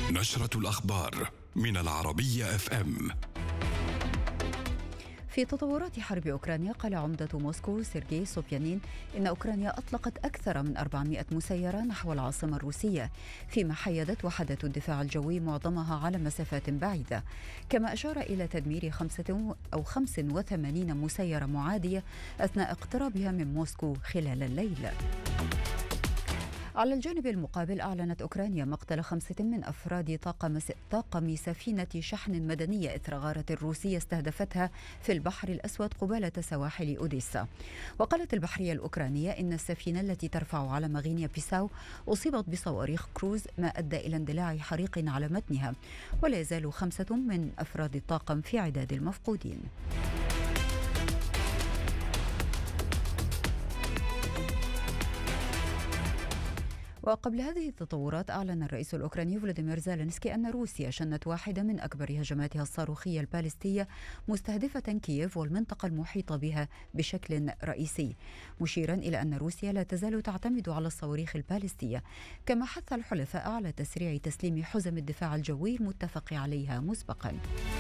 نشرة الأخبار من العربية FM. في تطورات حرب أوكرانيا، قال عمدة موسكو سيرجي سوبيانين إن أوكرانيا أطلقت أكثر من 400 مسيرة نحو العاصمة الروسية، فيما حيدت وحدات الدفاع الجوي معظمها على مسافات بعيدة. كما أشار إلى تدمير 85 مسيرة معادية أثناء اقترابها من موسكو خلال الليل. على الجانب المقابل، أعلنت أوكرانيا مقتل 5 من أفراد طاقم سفينة شحن مدنية إثر غارة روسية استهدفتها في البحر الأسود قبالة سواحل أوديسا. وقالت البحرية الأوكرانية إن السفينة التي ترفع علم غينيا بيساو أصيبت بصواريخ كروز، ما أدى إلى اندلاع حريق على متنها، ولا يزال 5 من أفراد الطاقم في عداد المفقودين. وقبل هذه التطورات، أعلن الرئيس الأوكراني فلاديمير زيلينسكي أن روسيا شنت واحدة من أكبر هجماتها الصاروخية البالستية مستهدفة كييف والمنطقة المحيطة بها بشكل رئيسي، مشيرا إلى أن روسيا لا تزال تعتمد على الصواريخ البالستية. كما حث الحلفاء على تسريع تسليم حزم الدفاع الجوي المتفق عليها مسبقا.